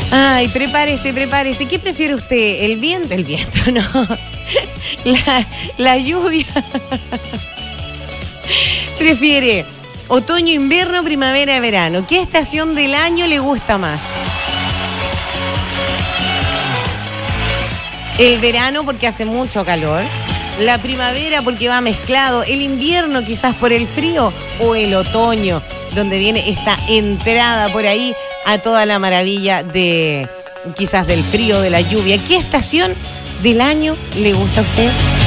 Ay, prepárese, prepárese. ¿Qué prefiere usted? ¿El viento? El viento, no. La lluvia. ¿Prefiere otoño, invierno, primavera, verano? ¿Qué estación del año le gusta más? El verano porque hace mucho calor. La primavera porque va mezclado. El invierno quizás por el frío. O el otoño, donde viene esta entrada por ahí a toda la maravilla de quizás del frío, de la lluvia. ¿Qué estación del año le gusta a usted?